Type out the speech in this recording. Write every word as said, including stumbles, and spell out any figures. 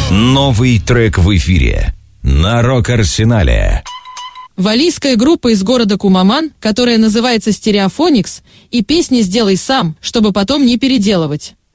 Новый трек в эфире на Рок-Арсенале. Валлийская группа из города Кумаман, которая называется Stereophonics, и песни «Сделай сам», чтобы потом не переделывать.